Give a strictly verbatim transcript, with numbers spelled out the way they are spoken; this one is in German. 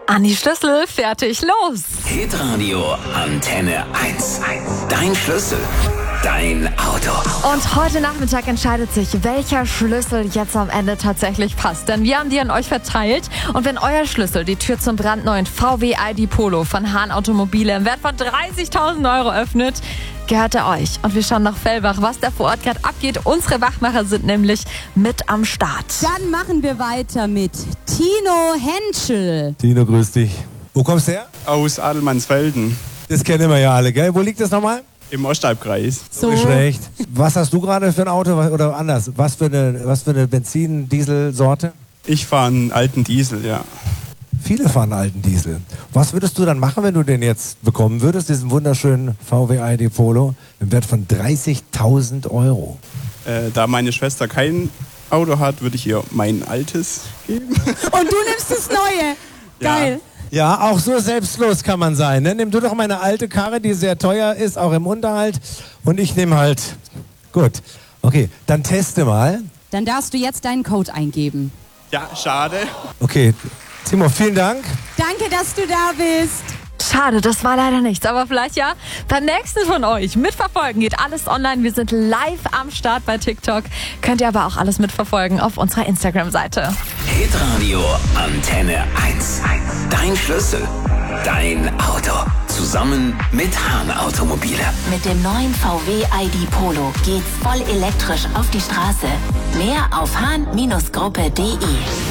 Anni Schlüssel, fertig, los! Hitradio Antenne eins. Dein Schlüssel, dein Auto. Und heute Nachmittag entscheidet sich, welcher Schlüssel jetzt am Ende tatsächlich passt. Denn wir haben die an euch verteilt. Und wenn euer Schlüssel die Tür zum brandneuen V W I D Polo von Hahn Automobile im Wert von dreißigtausend Euro öffnet, gehört er euch. Und wir schauen nach Fellbach, was da vor Ort gerade abgeht. Unsere Wachmacher sind nämlich mit am Start. Dann machen wir weiter mit Tino Henschel. Tino, grüß dich. Wo kommst du her? Aus Adelmannsfelden Das kennen wir ja alle, gell? Wo liegt das nochmal? im Ostalbkreis. So. Nicht schlecht. Was hast du gerade für ein Auto oder anders? Was für eine, was für eine Benzin-Diesel-Sorte? Ich fahre einen alten Diesel, ja. Viele fahren einen alten Diesel. Was würdest du dann machen, wenn du den jetzt bekommen würdest, diesen wunderschönen V W I D Polo im Wert von dreißigtausend Euro? Äh, da meine Schwester kein Auto hat, würde ich ihr mein altes geben. Und du nimmst das Neue. Geil. Ja, auch so selbstlos kann man sein. Ne? Nimm du doch meine alte Karre, die sehr teuer ist, auch im Unterhalt. Und ich nehme halt... Gut, okay, dann teste mal. Dann darfst du jetzt deinen Code eingeben. Ja, schade. Okay, Timo, vielen Dank. Danke, dass du da bist. Schade, das war leider nichts. Aber vielleicht ja beim nächsten von euch. Mitverfolgen geht alles online. Wir sind live am Start bei TikTok. Könnt ihr aber auch alles mitverfolgen auf unserer Instagram-Seite. Hitradio Antenne eins. Dein Schlüssel, dein Auto. Zusammen mit Hahn Automobile. Mit dem neuen V W I D Polo geht's voll elektrisch auf die Straße. Mehr auf hahn Gruppe punkt de.